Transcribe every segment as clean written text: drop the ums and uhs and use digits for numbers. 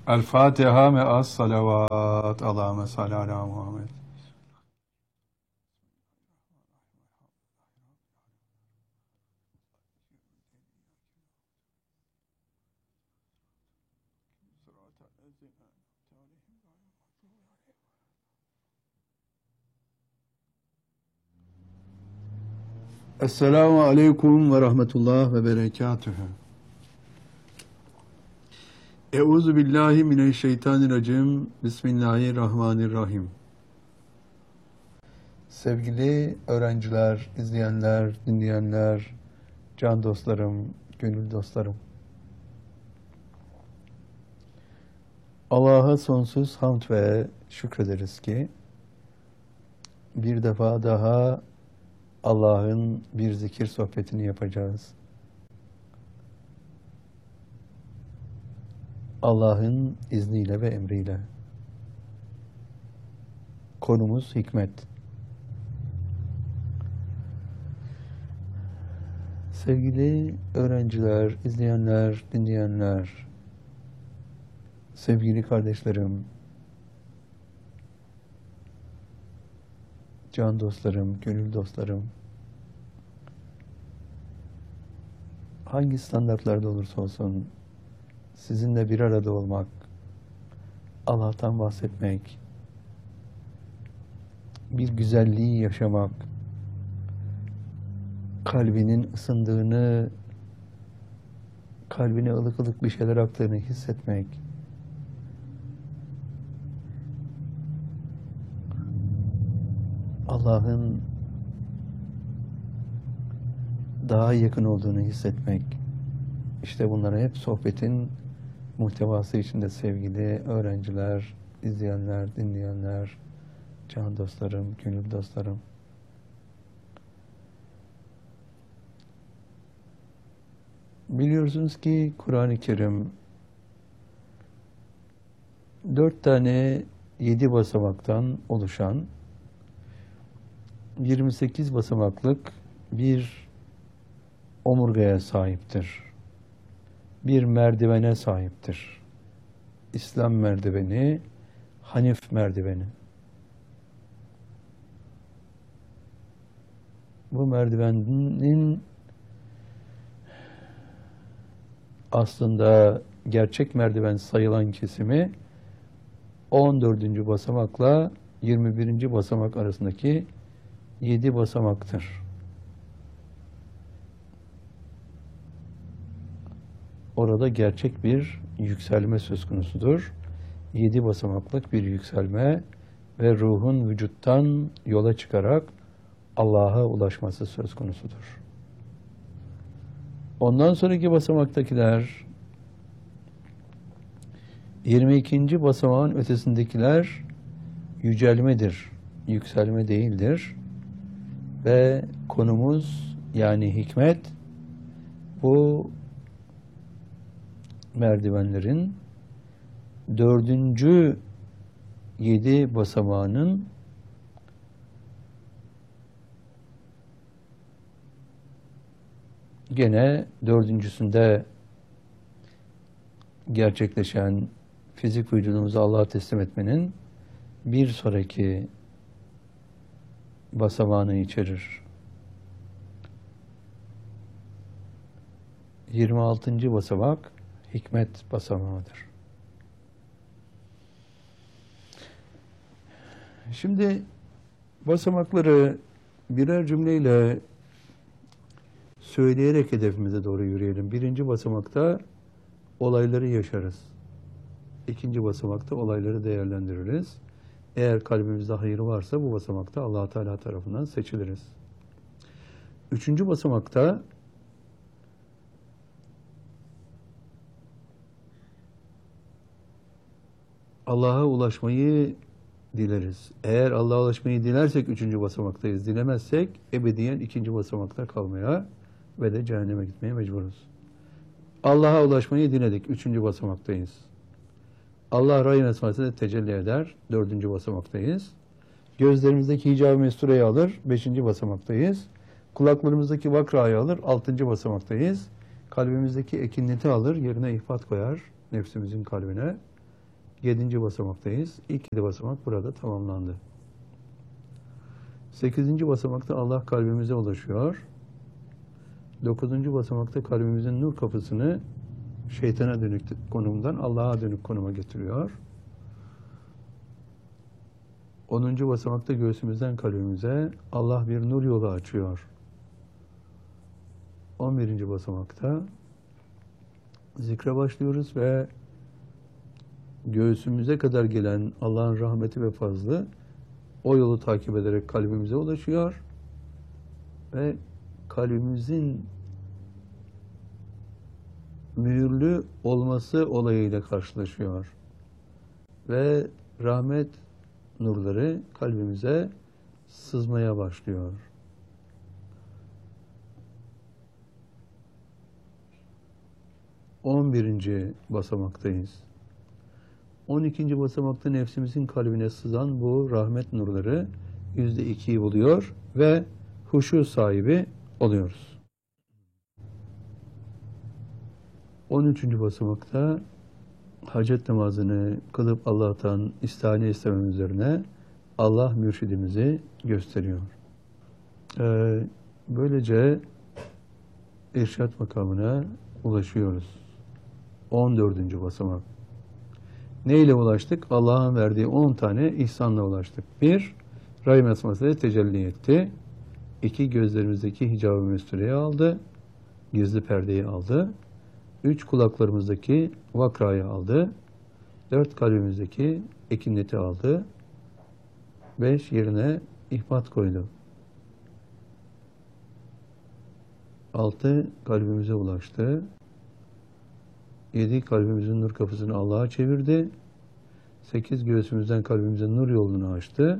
El Fatiha me'as salavat. Allahümme salli ala Muhammed. Esselamu aleyküm ve rahmetullah ve berekatühü. Euzu billahi mineşşeytanirracim. Bismillahirrahmanirrahim. Sevgili öğrenciler, izleyenler, dinleyenler, can dostlarım, gönül dostlarım. Allah'a sonsuz hamd ve şükrederiz ki bir defa daha Allah'ın bir zikir sohbetini yapacağız. Allah'ın izniyle ve emriyle. Konumuz hikmet. Sevgili öğrenciler, izleyenler, dinleyenler, sevgili kardeşlerim, can dostlarım, gönül dostlarım, hangi standartlarda olursa olsun sizinle bir arada olmak, Allah'tan bahsetmek, bir güzelliği yaşamak, kalbinin ısındığını, kalbine ılık ılık bir şeyler aktığını hissetmek, Allah'ın daha yakın olduğunu hissetmek, işte bunlara hep sohbetin muhtevası içinde sevgili öğrenciler, izleyenler, dinleyenler, can dostlarım, gönül dostlarım. Biliyorsunuz ki Kur'an-ı Kerim 4 tane 7 basamaktan oluşan 28 basamaklık bir omurgaya sahiptir. Bir merdivene sahiptir. İslam merdiveni, Hanif merdiveni. Bu merdivenin aslında gerçek merdiven sayılan kesimi 14. basamakla 21. basamak arasındaki 7 basamaktır. Orada gerçek bir yükselme söz konusudur. 7 basamaklık bir yükselme ve ruhun vücuttan yola çıkarak Allah'a ulaşması söz konusudur. Ondan sonraki basamaktakiler, 22. basamağın ötesindekiler yücelmedir, yükselme değildir. Ve konumuz yani hikmet bu merdivenlerin 4. 7 basamağının gene 4.'sünde gerçekleşen fizik vücudumuzu Allah'a teslim etmenin bir sonraki basamağını içerir. 26. basamak hikmet basamağıdır. Şimdi basamakları birer cümleyle söyleyerek hedefimize doğru yürüyelim. 1. basamakta olayları yaşarız. 2. basamakta olayları değerlendiririz. Eğer kalbimizde hayır varsa bu basamakta Allah Teala tarafından seçiliriz. 3. basamakta Allah'a ulaşmayı dileriz. Eğer Allah'a ulaşmayı dilersek 3. basamaktayız. Dilemezsek ebediyen 2. basamakta kalmaya ve de cehenneme gitmeye mecburuz. Allah'a ulaşmayı diledik. 3. basamaktayız. Allah Rahim Esması'nda tecelli eder. 4. basamaktayız. Gözlerimizdeki hicab-ı mestureyi alır. 5. basamaktayız. Kulaklarımızdaki vakrayı alır. 6. basamaktayız. Kalbimizdeki ekinleti alır. Yerine ihfat koyar. Nefsimizin kalbine. 7. basamaktayız. İlk 7 basamak burada tamamlandı. 8. basamakta Allah kalbimize ulaşıyor. 9. basamakta kalbimizin nur kapısını şeytana dönük konumdan Allah'a dönük konuma getiriyor. 10. basamakta göğsümüzden kalbimize Allah bir nur yolu açıyor. 11. basamakta zikre başlıyoruz ve göğsümüze kadar gelen Allah'ın rahmeti ve fazlı o yolu takip ederek kalbimize ulaşıyor ve kalbimizin mühürlü olması olayıyla karşılaşıyor. Ve rahmet nurları kalbimize sızmaya başlıyor. On birinci basamaktayız. 12. basamakta nefsimizin kalbine sızan bu rahmet nurları %2'yi buluyor ve huşu sahibi oluyoruz. 13. basamakta hacet namazını kılıp Allah'tan istihane istememiz üzerine Allah mürşidimizi gösteriyor. Böylece irşat makamına ulaşıyoruz. 14. basamak. Ne ile ulaştık? Allah'ın verdiği 10 tane ihsanla ulaştık. 1. Rahim esmasıyla tecelli etti. 2. Gözlerimizdeki hicab-ı müstüreyi aldı. Gizli perdeyi aldı. 3. Kulaklarımızdaki vakrayı aldı. 4. Kalbimizdeki ekineti aldı. 5. Yerine ihbat koydu. 6. Kalbimize ulaştı. 7. Kalbimizin nur kapısını Allah'a çevirdi. 8. Göğsümüzden kalbimize nur yolunu açtı.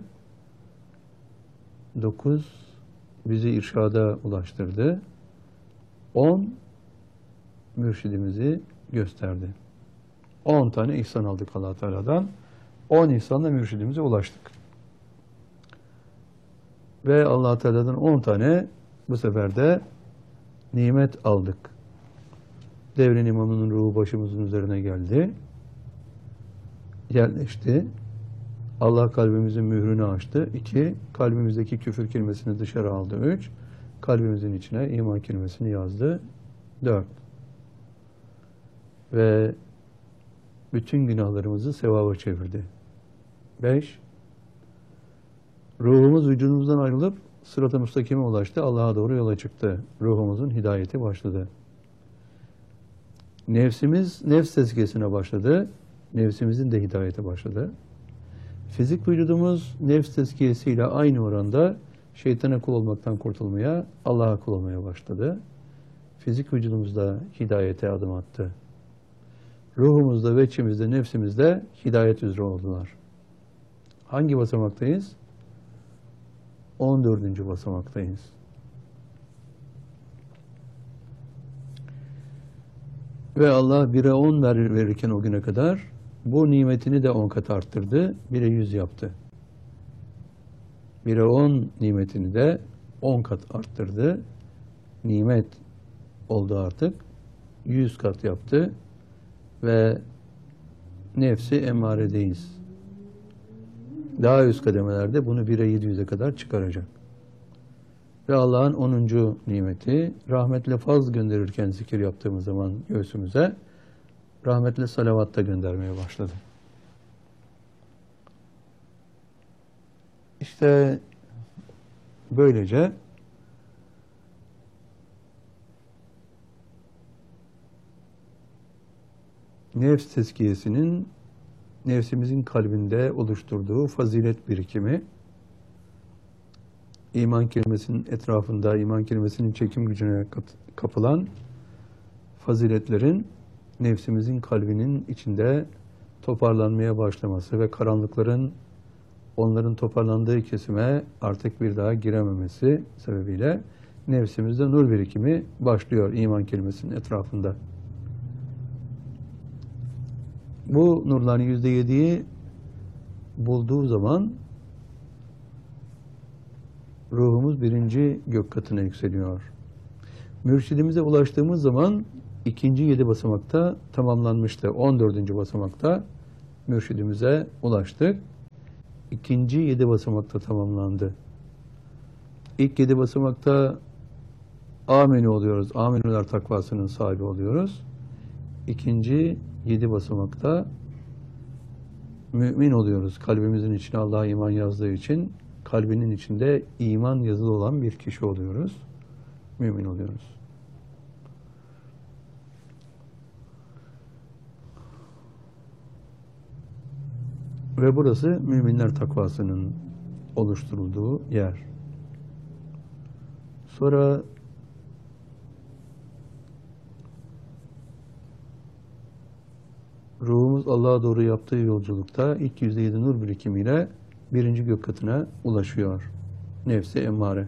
9. Bizi irşada ulaştırdı. 10. Mürşidimizi gösterdi. 10 tane ihsan aldık Allah Teala'dan. 10 ihsanla mürşidimize ulaştık. Ve Allah Teala'dan 10 tane bu sefer de nimet aldık. Devrin imamının ruhu başımızın üzerine geldi. Yerleşti. Allah kalbimizin mührünü açtı. 2. Kalbimizdeki küfür kelimesini dışarı aldı. 3. Kalbimizin içine iman kelimesini yazdı. 4. Ve bütün günahlarımızı sevaba çevirdi. 5. Ruhumuz vücudumuzdan ayrılıp sırat-ı müstakime ulaştı. Allah'a doğru yola çıktı. Ruhumuzun hidayeti başladı. Nefsimiz nefs tezkiyesine başladı. Nefsimizin de hidayeti başladı. Fizik vücudumuz nefs tezkiyesiyle aynı oranda şeytana kul olmaktan kurtulmaya, Allah'a kul olmaya başladı. Fizik vücudumuzda hidayete adım attı. Ruhumuzda, veçimizde, nefsimizde hidayet üzere oldular. Hangi basamaktayız? 14. basamaktayız. Ve Allah 1'e 10 verirken o güne kadar bu nimetini de 10 kat arttırdı. 1'e 100 yaptı. 1'e 10 nimetini de 10 kat arttırdı. Nimet oldu artık. 100 kat yaptı. Ve nefsi emmaredeyiz. Daha üst kademelerde bunu 1'e 700'e kadar çıkaracak. Ve Allah'ın 10. nimeti, rahmetle faz gönderirken zikir yaptığımız zaman göğsümüze, rahmetle salavatta göndermeye başladı. İşte böylece nefs tezkiyesinin nefsimizin kalbinde oluşturduğu fazilet birikimi, iman kelimesinin etrafında, iman kelimesinin çekim gücüne kapılan faziletlerin nefsimizin kalbinin içinde toparlanmaya başlaması ve karanlıkların onların toparlandığı kesime artık bir daha girememesi sebebiyle nefsimizde nur birikimi başlıyor iman kelimesinin etrafında. Bu nurların %7'yi bulduğu zaman ruhumuz 1. gök katına yükseliyor. Mürşidimize ulaştığımız zaman 2. 7 basamakta tamamlanmıştı. 14. basamakta mürşidimize ulaştık. İkinci 7 basamakta tamamlandı. İlk 7 basamakta amenü oluyoruz. Amenüler takvasının sahibi oluyoruz. İkinci 7 basamakta mümin oluyoruz. Kalbimizin içine Allah'a iman yazdığı için kalbinin içinde iman yazılı olan bir kişi oluyoruz. Mümin oluyoruz. Ve burası müminler takvasının oluşturulduğu yer. Sonra ruhumuz Allah'a doğru yaptığı yolculukta ilk %7 nur birikimiyle birinci gök katına ulaşıyor. Nefsi emmare.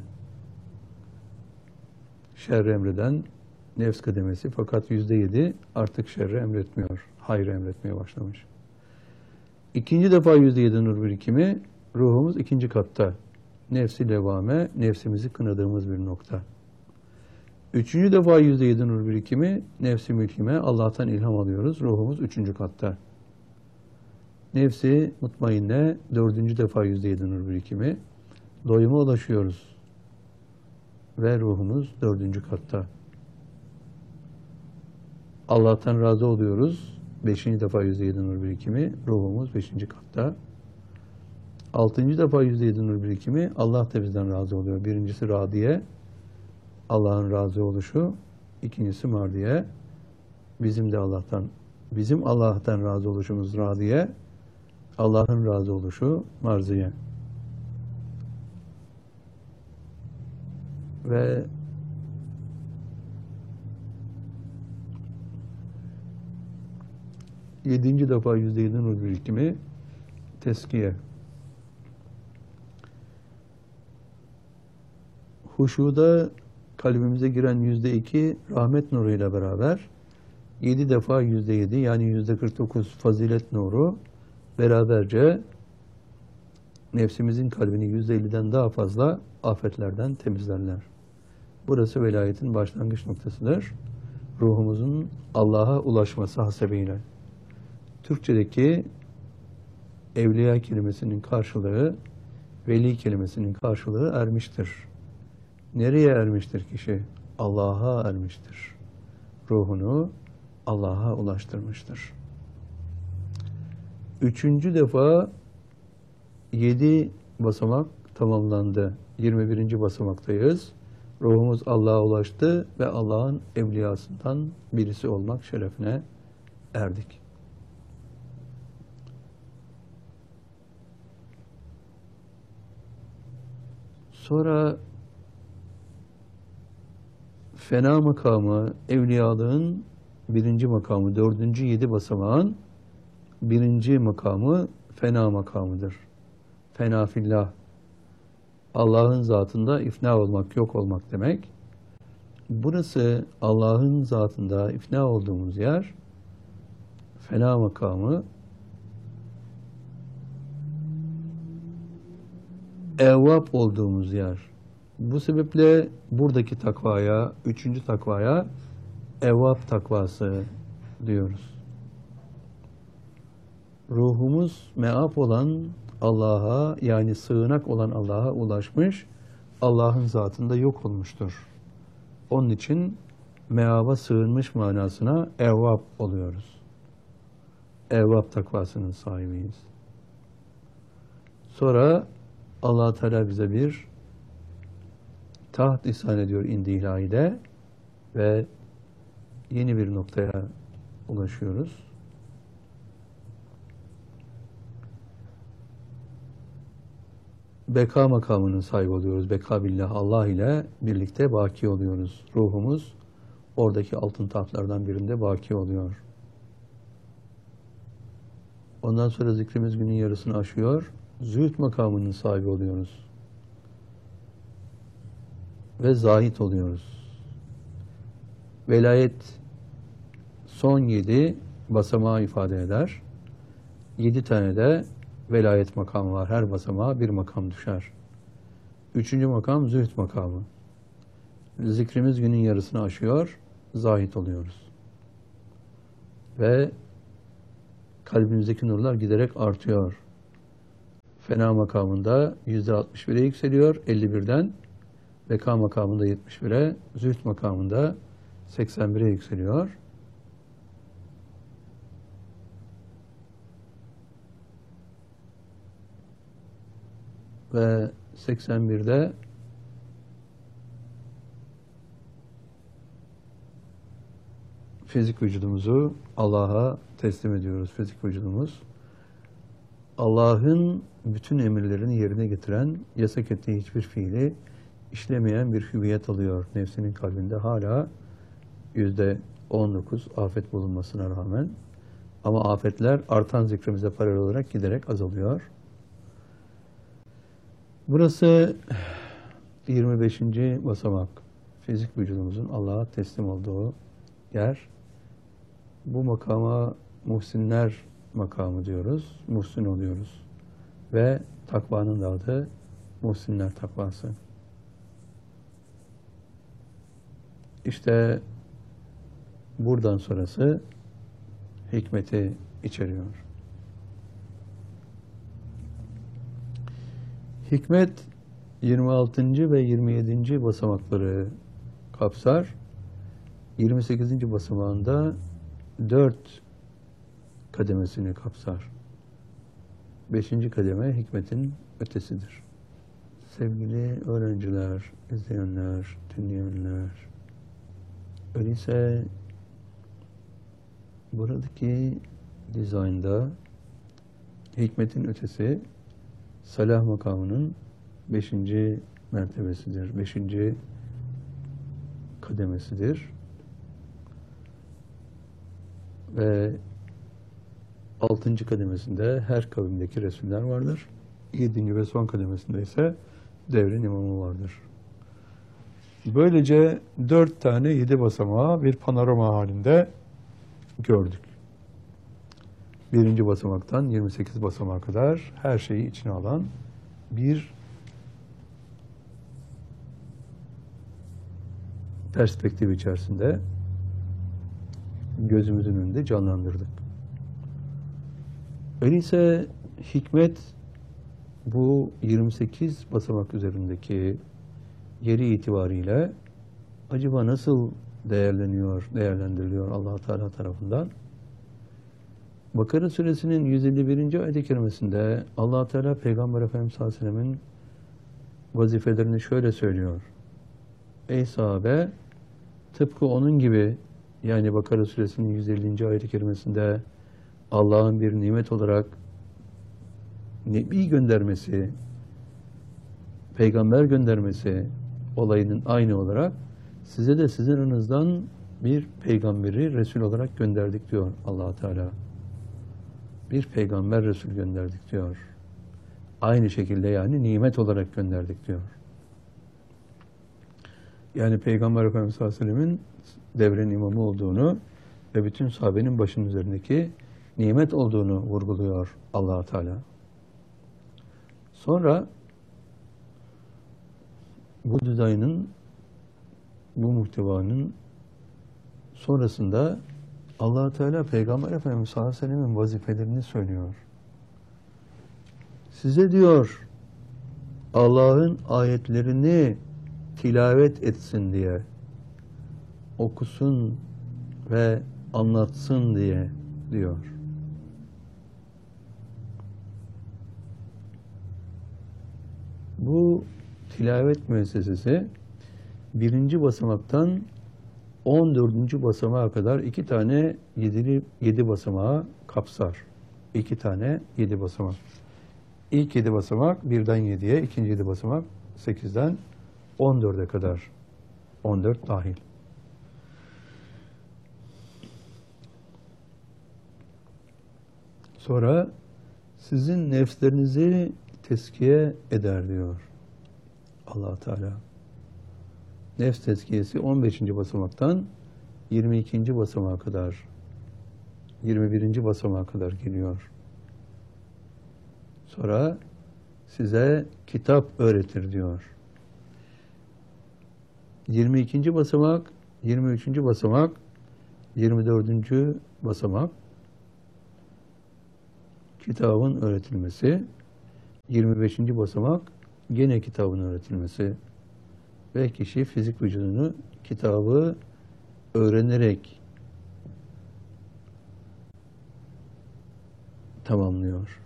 Şerri emreden nefs kademesi, fakat %7 artık şerri emretmiyor. Hayrı emretmeye başlamış. İkinci defa %7 nur birikimi, ruhumuz ikinci katta. Nefsi levame, nefsimizi kınadığımız bir nokta. Üçüncü defa %7 nur birikimi, nefsi mülhime, Allah'tan ilham alıyoruz. Ruhumuz üçüncü katta. Nefsi mutmainne, dördüncü defa %7 nur birikimi, doyuma ulaşıyoruz. Ve ruhumuz dördüncü katta. Allah'tan razı oluyoruz. Beşinci defa %7 nur birikimi, ruhumuz beşinci katta. Altıncı defa %7 nur birikimi, Allah da bizden razı oluyor. Birincisi radiye, Allah'ın razı oluşu. İkincisi mardiye, bizim Allah'tan razı oluşumuz radiye, Allah'ın razı oluşu marziye. Ve yedinci defa %7 nur birikimi teskiye. Huşuda kalbimize giren %2 rahmet nuruyla beraber 7 defa %7 yani %49 fazilet nuru beraberce nefsimizin kalbini %50'den daha fazla afetlerden temizlerler. Burası velayetin başlangıç noktasıdır. Ruhumuzun Allah'a ulaşması hasebiyle. Türkçedeki evliya kelimesinin karşılığı, veli kelimesinin karşılığı ermiştir. Nereye ermiştir kişi? Allah'a ermiştir. Ruhunu Allah'a ulaştırmıştır. Üçüncü defa 7 basamak tamamlandı. 21. basamaktayız. Ruhumuz Allah'a ulaştı ve Allah'ın evliyasından birisi olmak şerefine erdik. Sonra fena makamı, evliyalığın birinci makamı, 4. 7 basamağın birinci makamı fena makamıdır. Fena fillah. Allah'ın zatında ifna olmak, yok olmak demek. Burası Allah'ın zatında ifna olduğumuz yer, fena makamı, evvap olduğumuz yer. Bu sebeple buradaki takvaya, 3. takvaya evvap takvası diyoruz. Ruhumuz meap olan Allah'a, yani sığınak olan Allah'a ulaşmış, Allah'ın zatında yok olmuştur. Onun için meaba sığınmış manasına evvap oluyoruz. Evvap takvasının sahibiyiz. Sonra Allah Teala bize bir taht ihsan ediyor indi ilahide ve yeni bir noktaya ulaşıyoruz. Beka makamının sahibi oluyoruz. Beka billah, Allah ile birlikte baki oluyoruz. Ruhumuz oradaki altın tahtlardan birinde baki oluyor. Ondan sonra zikrimiz günün yarısını aşıyor. Zühd makamının sahibi oluyoruz. Ve zahit oluyoruz. Velayet son 7 basamağı ifade eder. 7 tane de velayet makamı var. Her basamağa bir makam düşer. 3. makam zühd makamı. Zikrimiz günün yarısını aşıyor. Zahit oluyoruz. Ve kalbinizdeki nurlar giderek artıyor. Fena makamında %61'e yükseliyor 51'den. Beka makamında 71'e, zühd makamında 81'e yükseliyor. Ve 81'de fizik vücudumuzu Allah'a teslim ediyoruz. Fizik vücudumuz Allah'ın bütün emirlerini yerine getiren, yasak ettiği hiçbir fiili işlemeyen bir hüviyet alıyor. Nefsinin kalbinde hala %19 afet bulunmasına rağmen. Ama afetler artan zikrimize paralel olarak giderek azalıyor. Burası 25. basamak. Fizik vücudumuzun Allah'a teslim olduğu yer. Bu makama muhsinler makamı diyoruz. Muhsin oluyoruz. Ve takvanın da adı muhsinler takvası. İşte buradan sonrası hikmeti içeriyor. Hikmet 26. ve 27. basamakları kapsar. 28. basamağında 4 kademesini kapsar. 5. kademe hikmetin ötesidir. Sevgili öğrenciler, izleyenler, dinleyenler, öyleyse buradaki dizaynda hikmetin ötesi salah makamının 5. mertebesidir, 5. kademesidir. Ve 6. kademesinde her kavimdeki Resuller vardır. 7. ve son kademesinde ise devrin imamı vardır. Böylece 4 tane 7 basamağı bir panorama halinde gördük. 1. basamaktan 28 basamağa kadar her şeyi içine alan bir perspektif içerisinde gözümüzün önünde canlandırdık. Öyleyse hikmet bu 28 basamak üzerindeki yeri itibariyle acaba nasıl değerlendiriliyor Allah Teala tarafından? Bakara suresinin 151. ayet-i kerimesinde Allah Teala Peygamber Efendimiz sallallahu aleyhi ve sellemin vazifelerini şöyle söylüyor. Ey sahabe, tıpkı onun gibi, yani Bakara suresinin 150. ayet-i kerimesinde Allah'ın bir nimet olarak nebi göndermesi, peygamber göndermesi olayının aynı olarak size de sizin aranızdan bir peygamberi Resul olarak gönderdik diyor Allah Teala. Bir peygamber Resul gönderdik diyor. Aynı şekilde yani nimet olarak gönderdik diyor. Yani Peygamber Efendimiz sallallahu aleyhi ve sellemin devrin imamı olduğunu ve bütün sahabenin başının üzerindeki nimet olduğunu vurguluyor Allah Teala. Sonra bu dizaynın, bu muhtevanın sonrasında Allah Teala Peygamber Efendimiz sallallahu aleyhi ve sellemin vazifelerini söylüyor. Size diyor Allah'ın ayetlerini tilavet etsin diye, okusun ve anlatsın diye diyor. Bu tilavet müessesesi 1. basamaktan 14. basamağa kadar 2 tane 7 basamağı kapsar. 2 tane 7 basamak. İlk 7 basamak 1'den 7'ye, ikinci 7 basamak 8'den 14'e kadar. 14 dahil. Sonra sizin nefslerinizi tezkiye eder diyor Allah Teala. Nefs tezkiyesi 15. basamaktan 22. basamağa kadar, 21. basamağa kadar geliyor. Sonra size kitap öğretir diyor. 22. basamak, 23. basamak, 24. basamak kitabın öğretilmesi. 25. basamak gene kitabın öğretilmesi. Ve kişi fizik vücudunu kitabı öğrenerek tamamlıyor.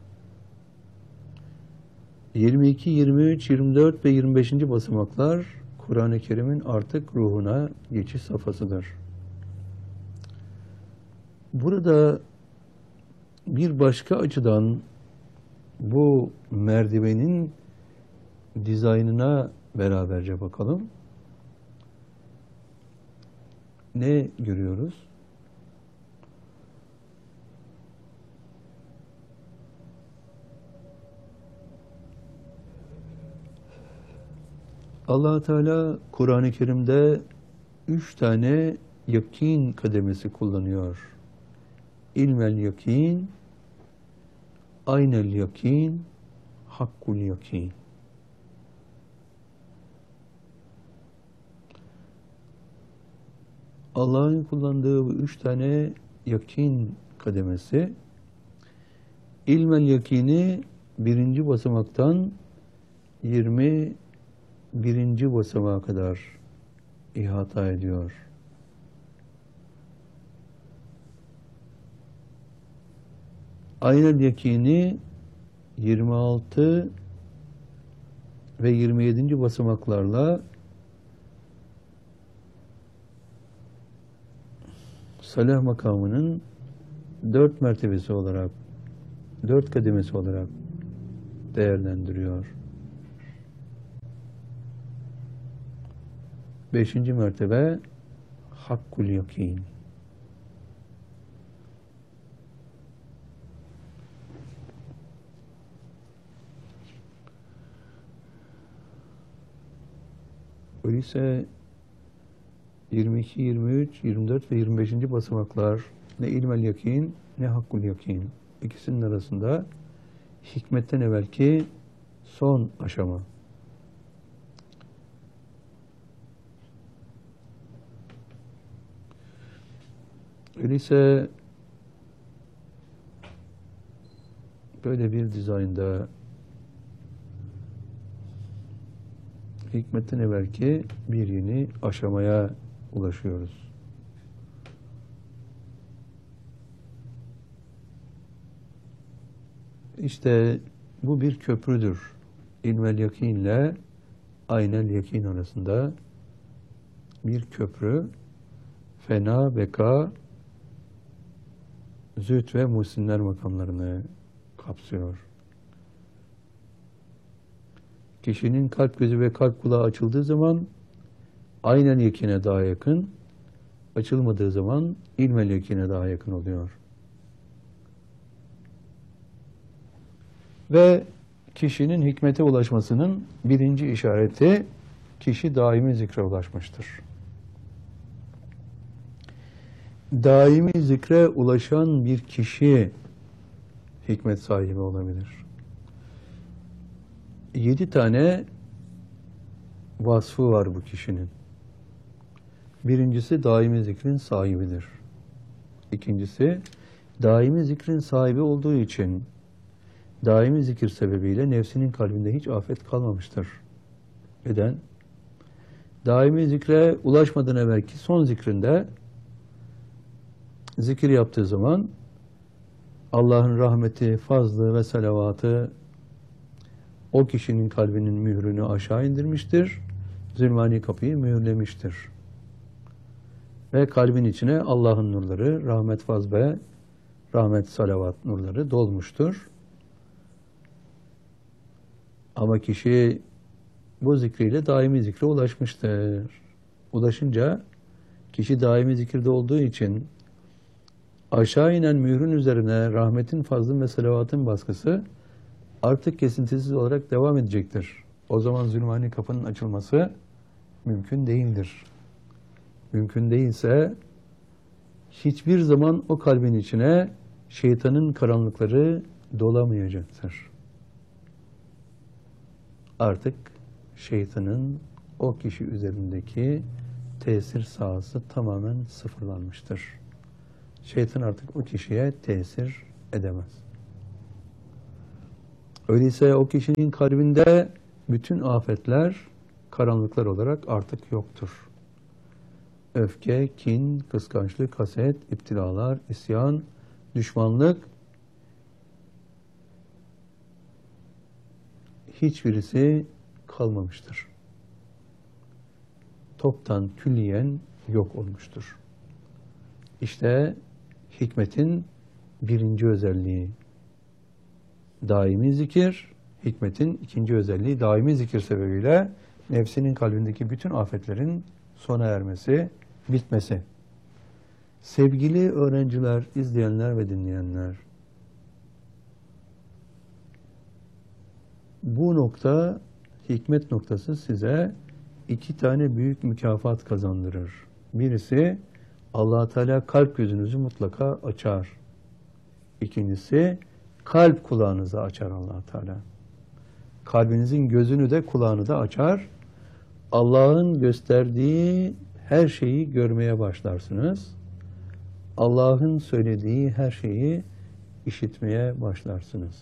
22, 23, 24 ve 25. basamaklar Kur'an-ı Kerim'in artık ruhuna geçiş safhasıdır. Burada bir başka açıdan bu merdivenin dizaynına beraberce bakalım. Ne görüyoruz? Allah Teala Kur'an-ı Kerim'de 3 tane yakin kademesi kullanıyor. İlmel yakin, aynel yakin, hakkul yakin. Allah'ın kullandığı bu 3 tane yakin kademesi, ilmel yakini 1. basamaktan 21. basamağa kadar ihata ediyor. Aynel yakini 26 ve 27. basamaklarla salah makamının 4 mertebesi olarak, 4 kademesi olarak değerlendiriyor. 5. mertebe hakkul yakin. Öyleyse 22, 23, 24 ve 25. basamaklar ne ilmel yakin ne hakkul yakin. İkisinin arasında hikmetten evvelki son aşama. Öyleyse böyle bir dizaynda hikmetten evvelki bir yeni aşamaya ulaşıyoruz. İşte bu bir köprüdür. İlmel yakin ile aynel yakin arasında bir köprü. Fena, beka, zühd ve muhsinler makamlarını kapsıyor. Kişinin kalp gözü ve kalp kulağı açıldığı zaman aynen yakine daha yakın, açılmadığı zaman ilmel yakine daha yakın oluyor. Ve kişinin hikmete ulaşmasının birinci işareti, kişi daimi zikre ulaşmıştır. Daimi zikre ulaşan bir kişi hikmet sahibi olabilir. 7 tane vasfı var bu kişinin. Birincisi daimi zikrin sahibidir. İkincisi daimi zikrin sahibi olduğu için daimi zikir sebebiyle nefsinin kalbinde hiç afet kalmamıştır. Neden? Daimi zikre ulaşmadan evvelki son zikrinde zikir yaptığı zaman Allah'ın rahmeti, fazlı ve salavatı o kişinin kalbinin mührünü aşağı indirmiştir. Zulmani kapıyı mühürlemiştir. Ve kalbin içine Allah'ın nurları, rahmet, faz ve rahmet, salavat nurları dolmuştur. Ama kişi bu zikriyle daimi zikre ulaşmıştır. Ulaşınca kişi daimi zikirde olduğu için aşağı inen mührün üzerine rahmetin, fazlın ve salavatın baskısı artık kesintisiz olarak devam edecektir. O zaman zulmani kapının açılması mümkün değildir. Mümkün değilse hiçbir zaman o kalbin içine şeytanın karanlıkları dolamayacaktır. Artık şeytanın o kişi üzerindeki tesir sahası tamamen sıfırlanmıştır. Şeytan artık o kişiye tesir edemez. Öyleyse o kişinin kalbinde bütün afetler, karanlıklar olarak artık yoktur. Öfke, kin, kıskançlık, haset, iptilalar, isyan, düşmanlık, hiçbirisi kalmamıştır. Toptan külliyen yok olmuştur. İşte hikmetin birinci özelliği daimi zikir, hikmetin ikinci özelliği daimi zikir sebebiyle nefsinin kalbindeki bütün afetlerin sona ermesi, bitmesi. Sevgili öğrenciler, izleyenler ve dinleyenler, bu nokta, hikmet noktası size iki tane büyük mükafat kazandırır. Birisi, Allah-u Teala kalp gözünüzü mutlaka açar. İkincisi, kalp kulağınızı açar Allah-u Teala. Kalbinizin gözünü de kulağını da açar. Allah'ın gösterdiği her şeyi görmeye başlarsınız. Allah'ın söylediği her şeyi işitmeye başlarsınız.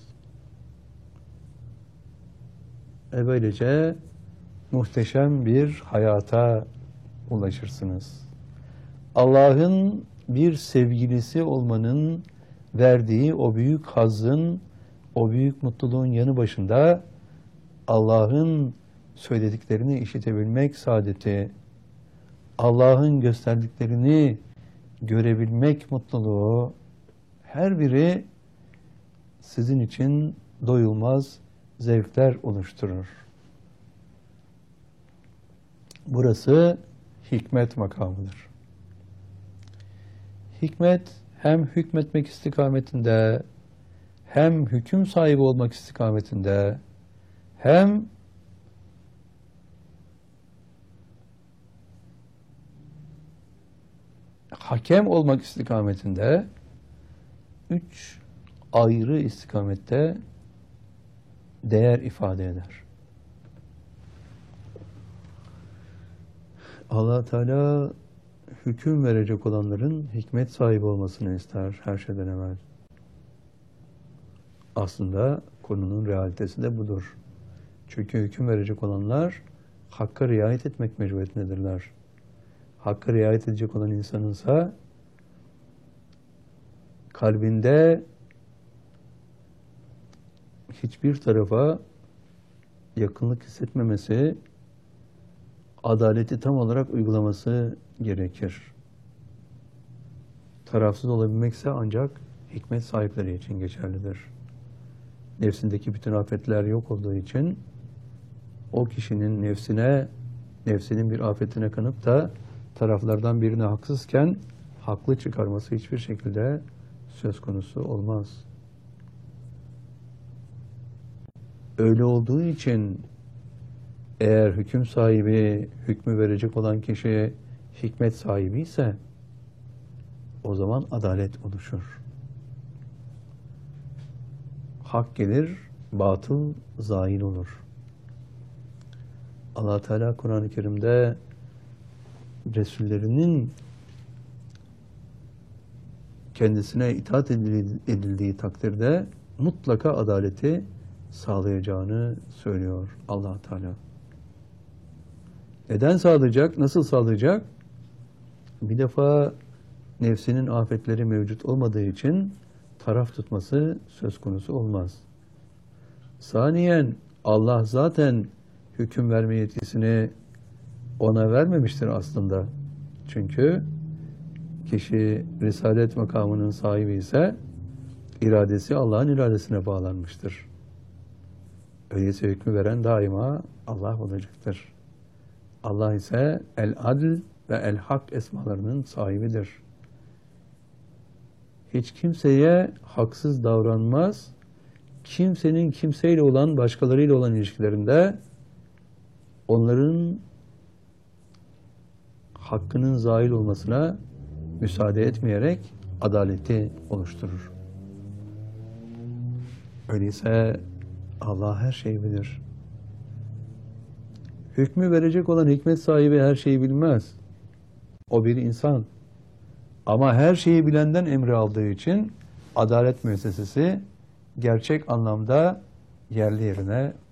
Böylece muhteşem bir hayata ulaşırsınız. Allah'ın bir sevgilisi olmanın verdiği o büyük hazzın, o büyük mutluluğun yanı başında Allah'ın söylediklerini işitebilmek saadeti, Allah'ın gösterdiklerini görebilmek mutluluğu, her biri sizin için doyulmaz zevkler oluşturur. Burası hikmet makamıdır. Hikmet hem hükmetmek istikametinde, hem hüküm sahibi olmak istikametinde, hem hakem olmak istikametinde, üç ayrı istikamette değer ifade eder. Allah Teala hüküm verecek olanların hikmet sahibi olmasını ister her şeyden evvel. Aslında konunun realitesi de budur. Çünkü hüküm verecek olanlar hakka riayet etmek mecburiyetindedirler. Hakka riayet edecek olan insanınsa kalbinde hiçbir tarafa yakınlık hissetmemesi, adaleti tam olarak uygulaması gerekir. Tarafsız olabilmekse ancak hikmet sahipleri için geçerlidir. Nefsindeki bütün afetler yok olduğu için o kişinin nefsinin bir afetine kanıp da taraflardan birine haksızken haklı çıkarması hiçbir şekilde söz konusu olmaz. Öyle olduğu için eğer hüküm sahibi, hükmü verecek olan kişi hikmet sahibi ise o zaman adalet oluşur. Hak gelir, batıl zail olur. Allah Teala Kur'an-ı Kerim'de Resullerinin kendisine itaat edildiği takdirde mutlaka adaleti sağlayacağını söylüyor Allah Teala. Neden sağlayacak? Nasıl sağlayacak? Bir defa nefsinin afetleri mevcut olmadığı için taraf tutması söz konusu olmaz. Saniyen Allah zaten hüküm verme yetkisini ona vermemiştir aslında. Çünkü kişi risalet makamının sahibi ise iradesi Allah'ın iradesine bağlanmıştır. Öyleyse hükmü veren daima Allah olacaktır. Allah ise El-Adl ve El-Hak esmalarının sahibidir. Hiç kimseye haksız davranmaz. Kimsenin kimseyle olan, başkalarıyla olan ilişkilerinde onların hakkının zail olmasına müsaade etmeyerek adaleti oluşturur. Öyleyse Allah her şeyi bilir. Hükmü verecek olan hikmet sahibi her şeyi bilmez. O bir insan. Ama her şeyi bilenden emri aldığı için adalet müessesesi gerçek anlamda yerli yerine